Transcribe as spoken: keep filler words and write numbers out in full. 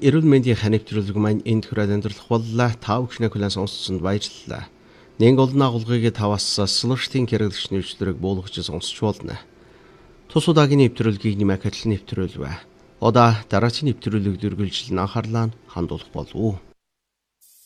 эрүүл мэндийн хань нэвтрүүлэг маань энд хүрээд өндөрлөх боллоо. Та бүхний хүлээн сонссонд баярлалаа. Нэг олон агуулгыг таваас слуштын хэрэглэгч нэвтрүүлэг буулгаж сонсч болно. Тус удаагийн нэвтрүүлгийг нэмэх ажил нэвтрүүлвэ. Одоо дараагийн нэвтрүүлэг дөрвөлжил анхаарлаа хандуулах болов уу?